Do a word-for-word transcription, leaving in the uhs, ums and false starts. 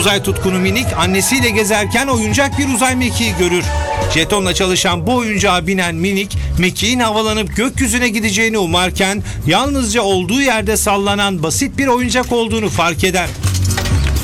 Uzay tutkunu Minik annesiyle gezerken oyuncak bir uzay mekiği görür. Jetonla çalışan bu oyuncağa binen Minik, mekiğin havalanıp gökyüzüne gideceğini umarken yalnızca olduğu yerde sallanan basit bir oyuncak olduğunu fark eder.